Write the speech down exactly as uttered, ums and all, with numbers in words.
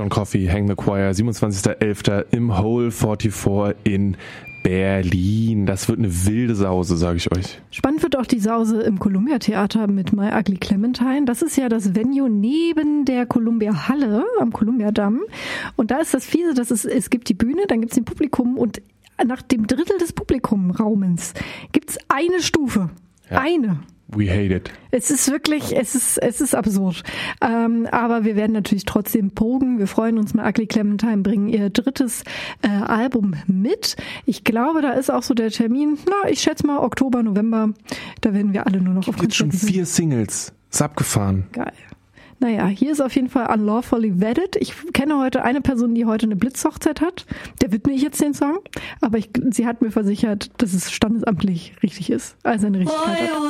John Coffey, Hang the Choir, siebenundzwanzigster elfter im Hole vierundvierzig in Berlin. Das wird eine wilde Sause, sage ich euch. Spannend wird auch die Sause im Columbia Theater mit My Ugly Clementine. Das ist ja das Venue neben der Columbia Halle am Columbia Damm. Und da ist das Fiese, dass es, es gibt die Bühne, dann gibt es den Publikum und nach dem Drittel des Publikumraumens gibt es eine Stufe. Ja. Eine. We hate it. Es ist wirklich, es ist, es ist absurd. Ähm, aber wir werden natürlich trotzdem pogen. Wir freuen uns, My Ugly Clementine bringen ihr drittes äh, Album mit. Ich glaube, da ist auch so der Termin, na, ich schätze mal Oktober, November. Da werden wir alle nur noch auf Konzerten. Jetzt schon vier Singles. Ist abgefahren. Geil. Naja, hier ist auf jeden Fall Unlawfully Wedded. Ich kenne heute eine Person, die heute eine Blitzhochzeit hat. Der widme ich jetzt den Song. Aber ich, sie hat mir versichert, dass es standesamtlich richtig ist. Also eine Richtigkeit hat.